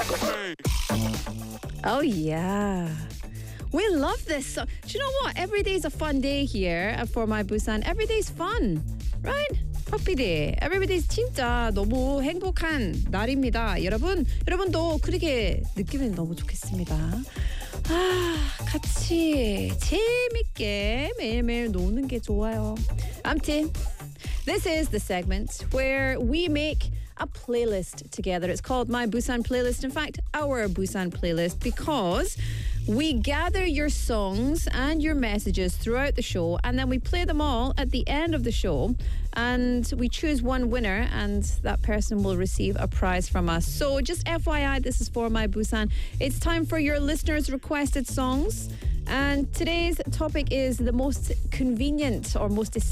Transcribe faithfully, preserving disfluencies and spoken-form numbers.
Oh, yeah. We love this song. Do you know what? Every day is a fun day here for My Busan. Every day is fun, right? Happy day. Every day is 진짜 너무 행복한 날입니다. 여러분, 여러분도 그렇게 느끼면 너무 좋겠습니다. 아, 같이 재밌게 매일매일 노는 게 좋아요. 아무튼, this is the segment where we make a playlist together. It's called My Busan Playlist. In fact, our Busan Playlist, because we gather your songs and your messages throughout the show, and then we play them all at the end of the show, and we choose one winner, and that person will receive a prize from us. So just F Y I, this is for My Busan. It's time for your listeners' requested songs. And today's topic is the most convenient or most